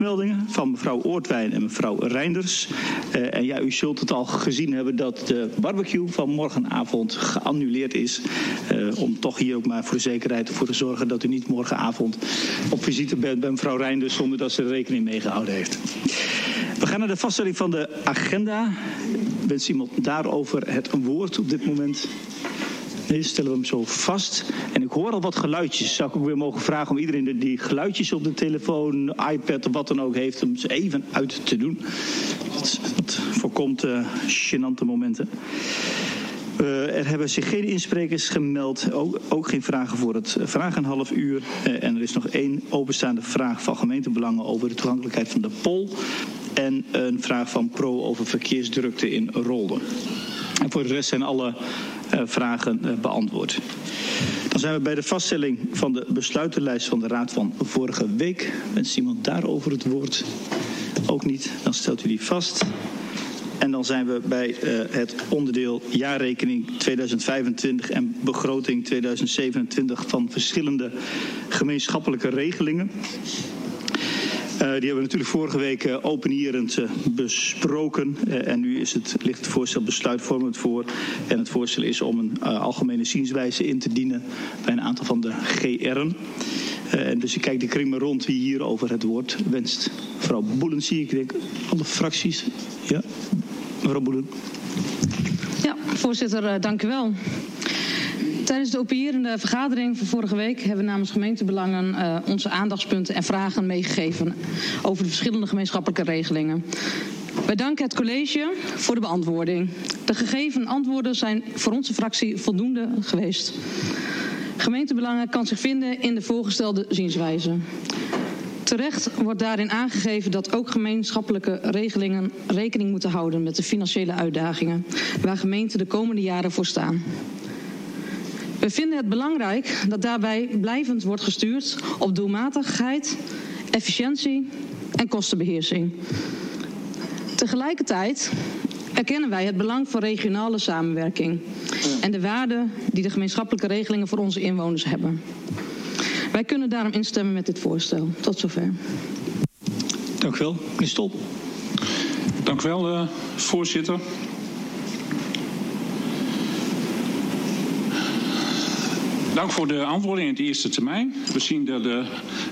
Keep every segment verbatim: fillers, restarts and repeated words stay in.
meldingen van mevrouw Oortwijn en mevrouw Reinders. Uh, en ja, u zult het al gezien hebben dat de barbecue van morgenavond geannuleerd is. Uh, om toch hier ook maar voor de zekerheid ervoor te zorgen dat u niet morgenavond op visite bent bij mevrouw Reinders zonder dat ze er rekening mee gehouden heeft. We gaan naar de vaststelling van de agenda. Wens iemand daarover het woord op dit moment? Nee, stellen we hem zo vast. En ik hoor al wat geluidjes. Zou ik ook weer mogen vragen om iedereen die geluidjes op de telefoon, iPad of wat dan ook heeft, om ze even uit te doen. Dat, dat voorkomt uh, gênante momenten. Uh, er hebben zich geen insprekers gemeld. Ook, ook geen vragen voor het vragen een half uur. Uh, en er is nog één openstaande vraag van gemeentebelangen over de toegankelijkheid van de Pol. En een vraag van Pro over verkeersdrukte in Rolde. En voor de rest zijn alle uh, vragen uh, beantwoord. Dan zijn we bij de vaststelling van de besluitenlijst van de Raad van vorige week. Wenst iemand daarover het woord? Ook niet. Dan stelt u die vast. En dan zijn we bij uh, het onderdeel jaarrekening tweeduizend vijfentwintig en begroting tweeduizend zevenentwintig van verschillende gemeenschappelijke regelingen. Uh, die hebben we natuurlijk vorige week uh, openierend uh, besproken. Uh, en nu is het, ligt het voorstel besluitvormend voor. En het voorstel is om een uh, algemene zienswijze in te dienen bij een aantal van de G R'en. Uh, en dus ik kijk de kring maar rond wie hierover het woord wenst. Mevrouw Boelen zie ik, denk alle fracties. Ja, mevrouw Boelen. Ja, voorzitter, uh, dank u wel. Tijdens de openierende vergadering van vorige week hebben we namens gemeentebelangen uh, onze aandachtspunten en vragen meegegeven over de verschillende gemeenschappelijke regelingen. Wij danken het college voor de beantwoording. De gegeven antwoorden zijn voor onze fractie voldoende geweest. Gemeentebelangen kan zich vinden in de voorgestelde zienswijze. Terecht wordt daarin aangegeven dat ook gemeenschappelijke regelingen rekening moeten houden met de financiële uitdagingen waar gemeenten de komende jaren voor staan. We vinden het belangrijk dat daarbij blijvend wordt gestuurd op doelmatigheid, efficiëntie en kostenbeheersing. Tegelijkertijd erkennen wij het belang van regionale samenwerking en de waarde die de gemeenschappelijke regelingen voor onze inwoners hebben. Wij kunnen daarom instemmen met dit voorstel. Tot zover. Dank u wel. Meneer Stol. Dank u wel, uh, voorzitter. Dank voor de antwoorden in het eerste termijn. We zien dat de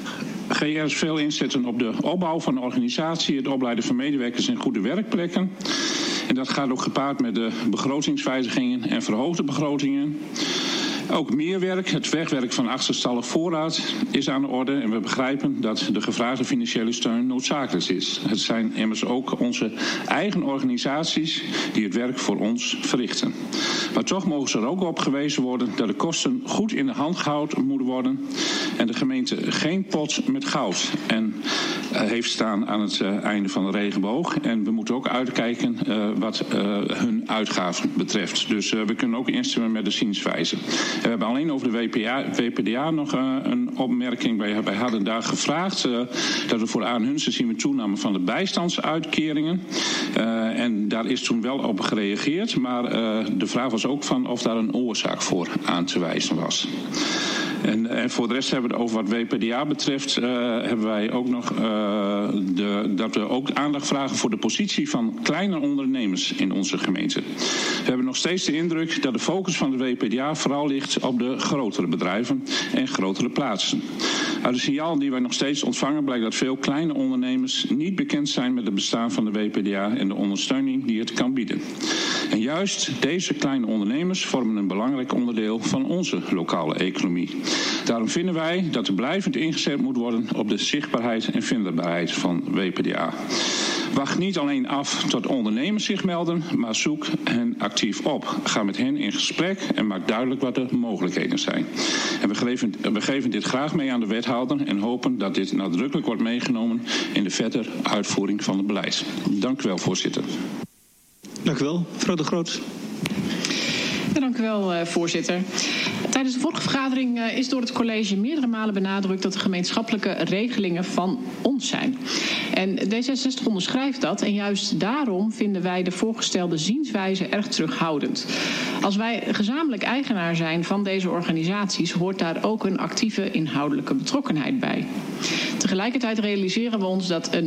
G R's veel inzetten op de opbouw van de organisatie, het opleiden van medewerkers en goede werkplekken. En dat gaat ook gepaard met de begrotingswijzigingen en verhoogde begrotingen. Ook meer werk, het wegwerk van achterstallig voorraad is aan de orde en we begrijpen dat de gevraagde financiële steun noodzakelijk is. Het zijn immers ook onze eigen organisaties die het werk voor ons verrichten. Maar toch mogen ze er ook op gewezen worden dat de kosten goed in de hand gehouden moeten worden en de gemeente geen pot met goud en uh, heeft staan aan het uh, einde van de regenboog. En we moeten ook uitkijken uh, wat uh, hun uitgaven betreft. Dus uh, we kunnen ook instemmen met de zienswijze. We hebben alleen over de W P D A nog uh, een opmerking. Wij, wij hadden daar gevraagd uh, dat we voor aan hun zien we toename van de bijstandsuitkeringen. Uh, en daar is toen wel op gereageerd. Maar uh, de vraag was ook van of daar een oorzaak voor aan te wijzen was. En, en voor de rest hebben we het over wat W P D A betreft, uh, hebben wij ook nog uh, de, dat we ook aandacht vragen voor de positie van kleine ondernemers in onze gemeente. We hebben nog steeds de indruk dat de focus van de W P D A vooral ligt op de grotere bedrijven en grotere plaatsen. Uit de signalen die wij nog steeds ontvangen blijkt dat veel kleine ondernemers niet bekend zijn met het bestaan van de W P D A en de ondersteuning die het kan bieden. En juist deze kleine ondernemers vormen een belangrijk onderdeel van onze lokale economie. Daarom vinden wij dat er blijvend ingezet moet worden op de zichtbaarheid en vindbaarheid van W P D A. Wacht niet alleen af tot ondernemers zich melden, maar zoek hen actief op. Ga met hen in gesprek en maak duidelijk wat de mogelijkheden zijn. En we geven, we geven dit graag mee aan de wethouder en hopen dat dit nadrukkelijk wordt meegenomen in de verdere uitvoering van het beleid. Dank u wel, voorzitter. Dank u wel, mevrouw De Groot. Ja, dank u wel, uh, voorzitter. Tijdens de vorige vergadering uh, is door het college meerdere malen benadrukt dat de gemeenschappelijke regelingen van ons zijn. En D zesenzestig onderschrijft dat en juist daarom vinden wij de voorgestelde zienswijze erg terughoudend. Als wij gezamenlijk eigenaar zijn van deze organisaties, hoort daar ook een actieve inhoudelijke betrokkenheid bij. Tegelijkertijd realiseren we ons dat een